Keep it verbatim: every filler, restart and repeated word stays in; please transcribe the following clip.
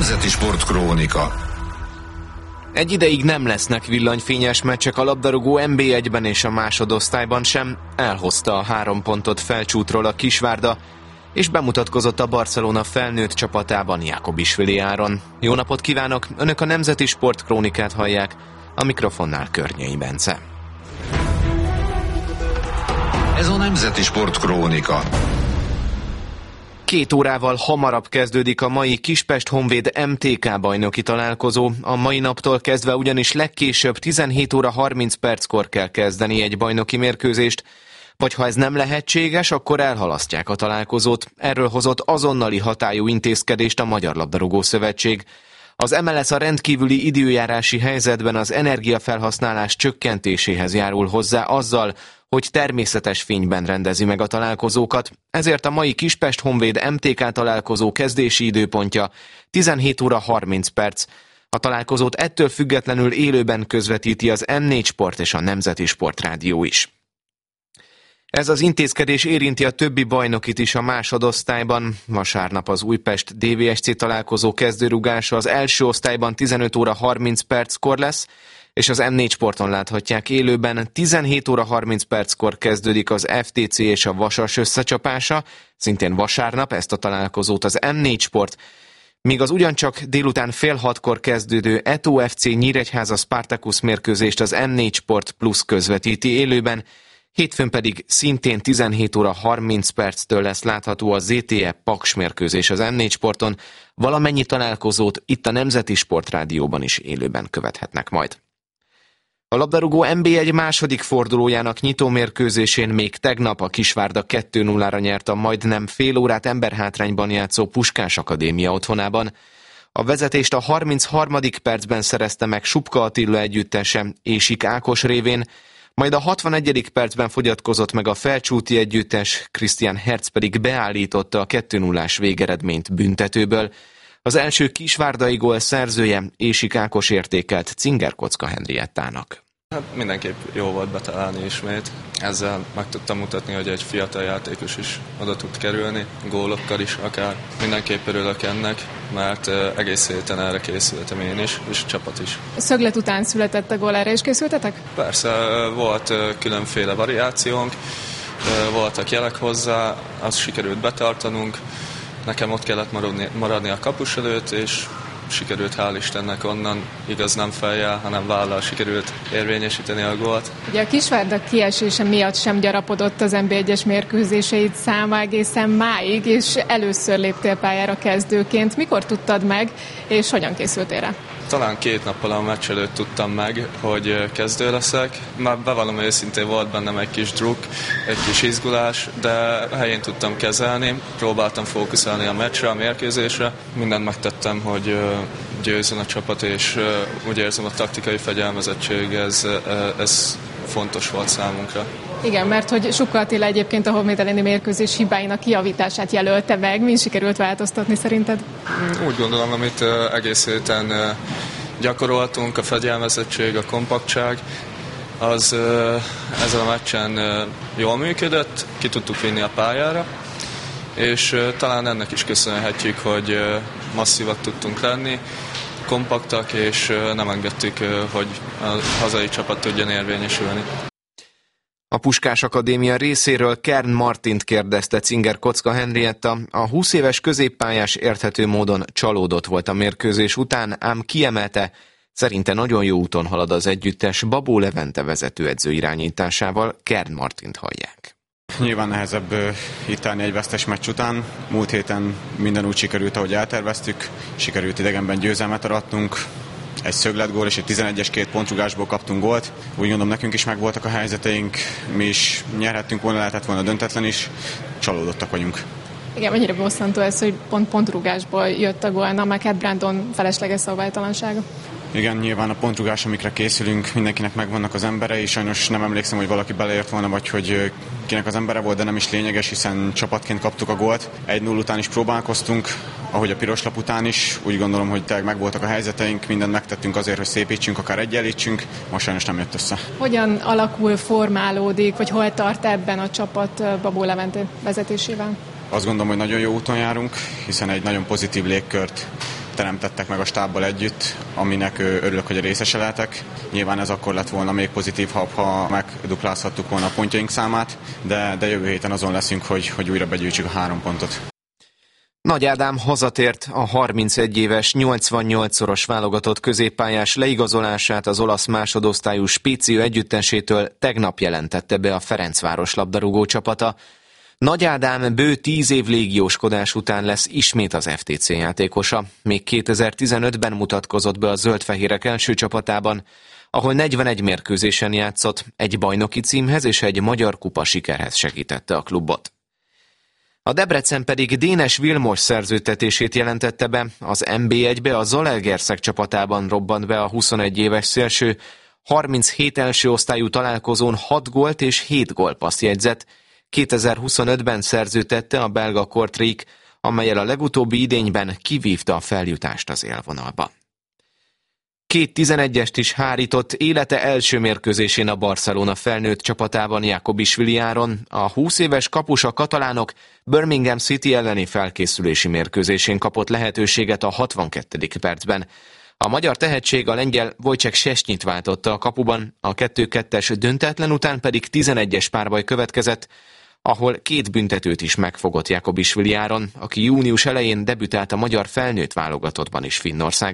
Nemzeti Sportkrónika. Egy ideig nem lesznek villanyfényes meccsek a labdarúgó en bé egyben és a másodosztályban sem. Elhozta a három pontot Felcsútról a Kisvárda, és bemutatkozott a Barcelona felnőtt csapatában Jákobisvili Áron. Jó napot kívánok! Önök a Nemzeti Sportkrónikát hallják, a mikrofonnál Környei Bence. Ez a Nemzeti Sportkrónika. Két órával hamarabb kezdődik a mai Kispest-Honvéd em té ká bajnoki találkozó. A mai naptól kezdve ugyanis legkésőbb tizenhét óra harminc perckor kell kezdeni egy bajnoki mérkőzést, vagy ha ez nem lehetséges, akkor elhalasztják a találkozót. Erről hozott azonnali hatályú intézkedést a Magyar Labdarúgó Szövetség. Az em el es a rendkívüli időjárási helyzetben az energiafelhasználás csökkentéséhez járul hozzá azzal, hogy természetes fényben rendezi meg a találkozókat, ezért a mai Kispest-Honvéd em té ká találkozó kezdési időpontja tizenhét óra harminc perc. A találkozót ettől függetlenül élőben közvetíti az em négy Sport és a Nemzeti Sportrádió is. Ez az intézkedés érinti a többi bajnokit is a másodosztályban. Vasárnap az Újpest dé vé es cé találkozó kezdőrugása az első osztályban tizenöt óra harminc perckor lesz, és az em négy Sporton láthatják élőben. tizenhét óra harminc perckor kezdődik az ef té cé és a Vasas összecsapása, szintén vasárnap ezt a találkozót az em négy Sport, míg az ugyancsak délután fél hatkor kezdődő é té o ef cé Nyíregyháza Spartacus mérkőzést az em négy Sport Plus közvetíti élőben, hétfőn pedig szintén tizenhét óra harminc perctől lesz látható a zé té e Paks mérkőzés az em négy Sporton, valamennyi találkozót itt a Nemzeti Sportrádióban is élőben követhetnek majd. A labdarúgó en bé egy második fordulójának nyitó mérkőzésén még tegnap a Kisvárda kettő nullára nyert a majdnem fél órát emberhátrányban játszó Puskás Akadémia otthonában. A vezetést a harmincharmadik percben szerezte meg Supka Attila együttese Ésik Ákos révén, majd a hatvanegyedik percben fogyatkozott meg a felcsúti együttes, Christian Herz pedig beállította a kettő nullás végeredményt büntetőből. Az első kisvárdai gól szerzője Ésik Ákos értékelt Cinger Kocka Henriettának. Hát mindenképp jó volt betalálni ismét. Ezzel meg tudtam mutatni, hogy egy fiatal játékos is oda tud kerülni, gólokkal is akár. Mindenképp örülök ennek, mert egész héten erre készültem én is, és a csapat is. Szöglet után született a gól, erre is készültetek? Persze, volt különféle variációnk, voltak jelek hozzá, azt sikerült betartanunk. Nekem ott kellett maradni, maradni a kapus előtt, és sikerült, hál' Istennek onnan, igaz nem fejjel, hanem vállal sikerült érvényesíteni a gólt. Ugye a Kisvárda kiesése miatt sem gyarapodott az en bé egyes mérkőzéseid száma egészen máig, és először léptél pályára kezdőként. Mikor tudtad meg, és hogyan készültél rá? Talán két nappal a meccs előtt tudtam meg, hogy kezdő leszek. Már bevallom őszintén, volt bennem egy kis druk, egy kis izgulás, de helyén tudtam kezelni. Próbáltam fókuszálni a meccsre, a mérkőzésre. Mindent megtettem, hogy győzzön a csapat, és úgy érzem, a taktikai fegyelmezettség, ez, ez fontos volt számunkra. Igen, mert hogy Supka Attila egyébként a Honvéd elleni mérkőzés hibáinak kijavítását jelölte meg. Mi sikerült változtatni szerinted? Úgy gondolom, amit egész héten gyakoroltunk, a fegyelmezettség, a kompaktság, az ezen a meccsen jól működött, ki tudtuk vinni a pályára, és talán ennek is köszönhetjük, hogy masszívak tudtunk lenni, kompaktak, és nem engedtük, hogy a hazai csapat tudjon érvényesülni. A Puskás Akadémia részéről Kern Martint kérdezte Cinger Kocka Henrietta. A húsz éves középpályás érthető módon csalódott volt a mérkőzés után, ám kiemelte, szerinte nagyon jó úton halad az együttes Babó Levente vezetőedző irányításával. Kern Martint hallják. Nyilván nehezebb itt állni egy vesztes meccs után. Múlt héten minden úgy sikerült, ahogy elterveztük. Sikerült idegenben győzelmet aratnunk. Egy szögletgól és egy tizenegyes két pontrugásból kaptunk gólt. Úgy gondolom, nekünk is megvoltak a helyzeteink, mi is nyerhettünk volna, lehetett volna döntetlen is. Csalódottak vagyunk. Igen, mennyire bosszantó ez, hogy pont pontrugásból jött a gól, na meg hát Brandon felesleges szabálytalansága. Igen, nyilván a pontrugás, amikre készülünk, mindenkinek megvannak az emberei, sajnos nem emlékszem, hogy valaki beleért volna, vagy hogy kinek az embere volt, de nem is lényeges, hiszen csapatként kaptuk a gólt. egy null után is próbálkoztunk, ahogy a piros lap után is. Úgy gondolom, hogy tényleg megvoltak a helyzeteink, mindent megtettünk azért, hogy szépítsünk, akár egyenlítsünk, most sajnos nem jött össze. Hogyan alakul, formálódik, vagy hol tart ebben a csapat Babó Levente vezetésével? Azt gondolom, hogy nagyon jó úton járunk, hiszen egy nagyon pozitív légkört teremtettek meg a stábbal együtt, aminek örülök, hogy a részese lehetek. Nyilván ez akkor lett volna még pozitívabb, ha megduplázhattuk volna a pontjaink számát, de, de jövő héten azon leszünk, hogy, hogy újra begyűjtsük a három pontot. Nagy Ádám hazatért, a harmincegy éves, nyolcvannyolcszoros válogatott középpályás leigazolását az olasz másodosztályú Spezia együttesétől tegnap jelentette be a Ferencváros labdarúgó csapata. Nagy Ádám bő tíz év légióskodás után lesz ismét az ef té cé játékosa. Még kétezer-tizenötben mutatkozott be a zöldfehérek első csapatában, ahol negyvenegy mérkőzésen játszott, egy bajnoki címhez és egy magyar kupa sikerhez segítette a klubot. A Debrecen pedig Dénes Vilmos szerződtetését jelentette be, az en bé egybe a Zalaegerszeg csapatában robbant be a huszonegy éves szélső, harminchét első osztályú találkozón hat gólt és hét gólpasszt jegyzett, kétezer-huszonötben szerződtette a belga Kortrijk, amellyel a legutóbbi idényben kivívta a feljutást az élvonalba. Két tizenegyest is hárított élete első mérkőzésén a Barcelona felnőtt csapatában Jakobisvili Áron. A húsz éves kapus a katalánok Birmingham City elleni felkészülési mérkőzésén kapott lehetőséget a hatvankettedik percben. A magyar tehetség a lengyel Wojciech Szczesnyit váltotta a kapuban, a kettő kettes döntetlen után pedig tizenegyes párbaj következett, ahol két büntetőt is megfogott Jakobisvili Áron, aki június elején debütált a magyar felnőtt válogatottban is Finnország